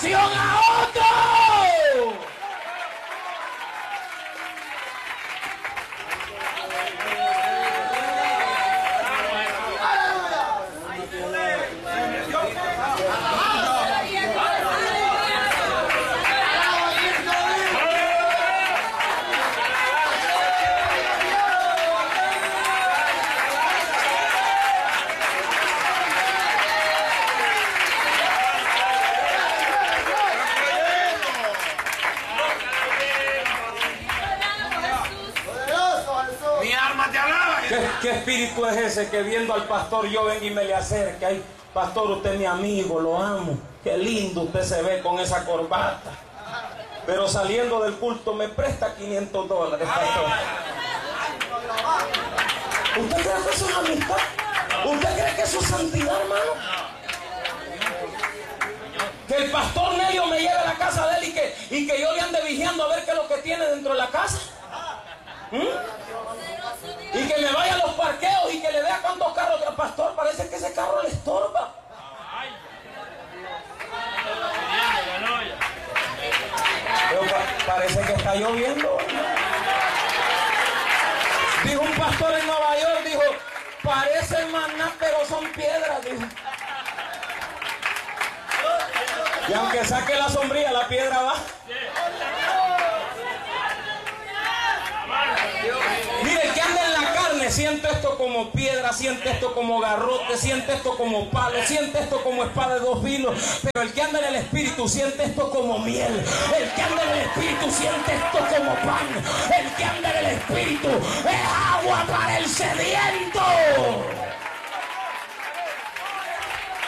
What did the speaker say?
bendición a otro. ¿Qué espíritu es ese que viendo al pastor yo vengo y me le acerque? Ay, pastor, usted es mi amigo, lo amo. Qué lindo usted se ve con esa corbata. Pero saliendo del culto me presta $500, pastor. ¿Usted cree que eso es amistad? ¿Usted cree que eso es santidad, hermano? Que el pastor Nelio me lleve a la casa de él y que yo le ande vigiando a ver qué es lo que tiene dentro de la casa. Y que me vaya a los parqueos y que le vea cuántos carros. El pastor, parece que ese carro le estorba. Pero parece que está lloviendo. Dijo un pastor en Nueva York, dijo, parece maná pero son piedras, dijo. Y aunque saque la sombrilla, la piedra va. Mire, el que anda en la carne siente esto como piedra, siente esto como garrote, siente esto como palo, siente esto como espada de dos filos. Pero el que anda en el espíritu siente esto como miel. El que anda en el espíritu siente esto como pan. El que anda en el espíritu es agua para el sediento.